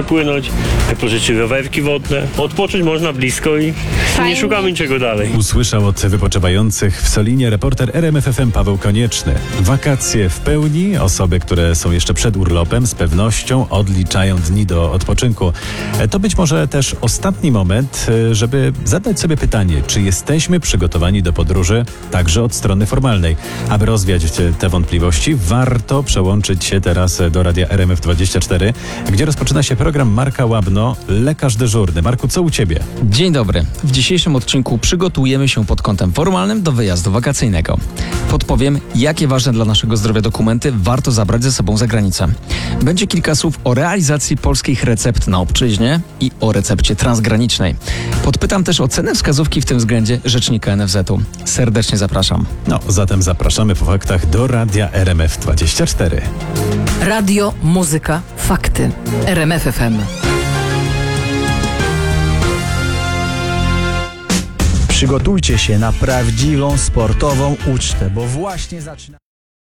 przepłynąć, pożyczyć rowerki wodne. Odpocząć można blisko i nie szukamy niczego dalej. Usłyszał od wypoczywających w Solinie reporter RMF FM Paweł Konieczny. Wakacje w pełni. Osoby, które są jeszcze przed urlopem, z pewnością odliczają dni do odpoczynku. To być może też ostatni moment, żeby zadać sobie pytanie, czy jesteśmy przygotowani do podróży także od strony formalnej. Aby rozwiać te wątpliwości, warto przełączyć się teraz do radia RMF24, gdzie rozpoczyna się program Marka Łabno, lekarz dyżurny. Marku, co u ciebie? Dzień dobry. W dzisiejszym odcinku przygotujemy się pod kątem formalnym do wyjazdu wakacyjnego. Podpowiem, jakie ważne dla naszego zdrowia dokumenty warto zabrać ze sobą za granicę. Będzie kilka słów o realizacji polskich recept na obczyźnie i o recepcie transgranicznej. Podpytam też o cenę wskazówki w tym względzie rzecznika NFZ-u. Serdecznie zapraszam. No, zatem zapraszamy po faktach do radia RMF24. Radio, muzyka, fakty. RMF FM. Przygotujcie się na prawdziwą sportową ucztę, bo właśnie zaczyna...